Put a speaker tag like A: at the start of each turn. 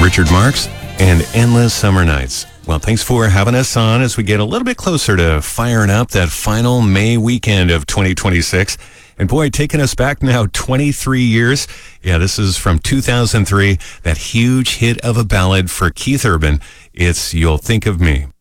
A: Richard Marx and Endless Summer Nights. Well, thanks for having us on as we get a little bit closer to firing up that final May weekend of 2026. And boy, taking us back now 23 years. Yeah, this is from 2003, that huge hit of a ballad for Keith Urban. It's You'll Think of Me.